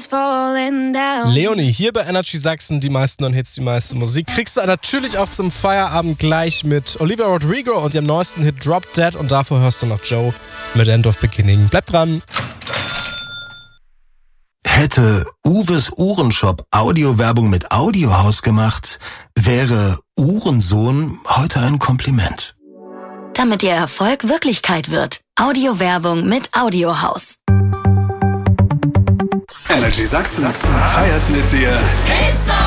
falling down. Leonie, hier bei Energy Sachsen, die meisten neuen Hits, die meiste Musik. Kriegst du natürlich auch zum Feierabend gleich mit Olivia Rodrigo und ihrem neuesten Hit Drop Dead. Und davor hörst du noch Joe mit End of Beginning. Bleib dran. Hätte Uwes Uhrenshop Audiowerbung mit Audiohaus gemacht, wäre Uhrensohn heute ein Kompliment. Damit Ihr Erfolg Wirklichkeit wird. Audiowerbung mit Audiohaus. Energy Sachsen feiert mit dir Hits